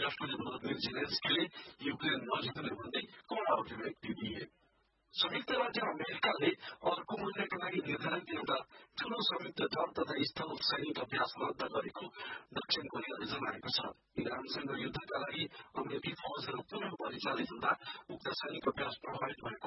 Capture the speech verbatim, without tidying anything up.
राष्ट्रपति Vladimir जेलेन्स्कीले Ukraine नजिक्ने भन्दै कडा अभिव्यक्ति दिए। संयुक्त राज्य अमेरिकाले अर्को महिनाका लागि निर्धारित एउटा ठूलो संयुक्त दल तथा स्थल सैनिक अभ्यास रद्द गरेको दक्षिण कोरियाले जनाएको छ। इरानसँग युद्धका लागि अमेरिकी फौजहरू पुनः परिचालित हुँदा उक्त सैनिक अभ्यास प्रभावित भएको